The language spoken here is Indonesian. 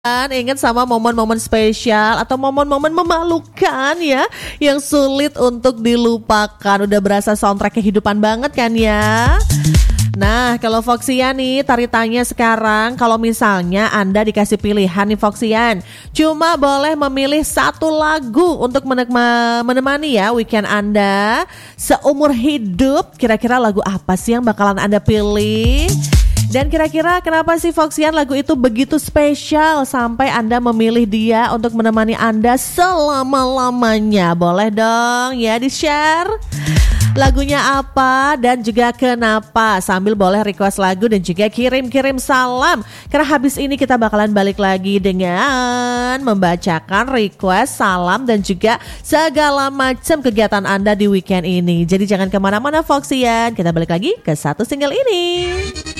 Ingat sama momen-momen spesial atau momen-momen memalukan ya yang sulit untuk dilupakan. Udah berasa soundtrack kehidupan banget kan ya. Nah, kalau Foxian nih, taritanya sekarang kalau misalnya Anda dikasih pilihan nih Foxian, cuma boleh memilih satu lagu untuk menemani ya weekend Anda seumur hidup. Kira-kira lagu apa sih yang bakalan Anda pilih? Dan kira-kira kenapa sih Foxian lagu itu begitu spesial sampai Anda memilih dia untuk menemani Anda selama-lamanya? Boleh dong ya di-share lagunya apa dan juga kenapa. Sambil boleh request lagu dan juga kirim-kirim salam. Karena habis ini kita bakalan balik lagi dengan membacakan request, salam dan juga segala macam kegiatan Anda di weekend ini. Jadi jangan kemana-mana Foxian, kita balik lagi ke satu single ini.